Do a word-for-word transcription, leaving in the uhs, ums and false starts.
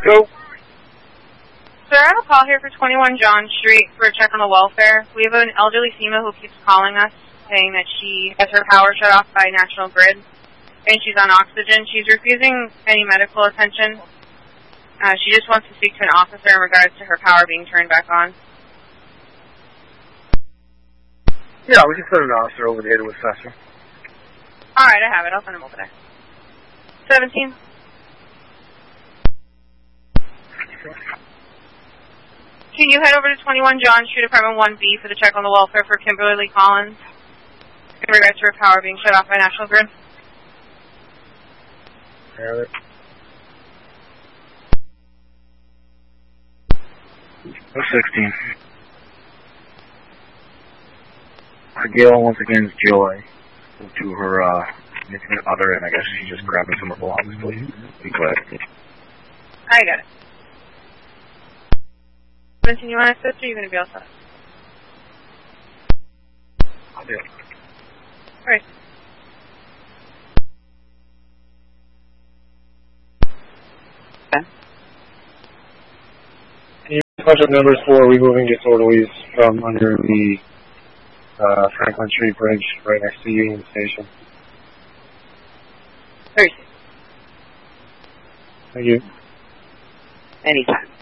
Go. Sir, I have a call here for twenty-one John Street for a check on the welfare. We have an elderly female who keeps calling us, saying that she has her power shut off by National Grid, and she's on oxygen. She's refusing any medical attention. Uh, she just wants to speak to an officer in regards to her power being turned back on. Yeah, we can send an officer over there to assess her. All right, I have it. I'll send him over there. seventeen. Can you head over to twenty-one John Street, Apartment one B for the check on the welfare for Kimberly Collins in regards to her power being shut off by National Grid? Have it. Oh, sixteen. For Gail, once again, is Joy to her uh, significant other, and I guess she's just grabbing some of her belongings, please. Be glad. I got it. seventeen, you want to assist, or are you going to be all set? I'll do it. All right. Okay. Can you punch up numbers for removing disorderlies from under the uh, Franklin Street Bridge right next to Union Station? Thursday. Thank you. Anytime.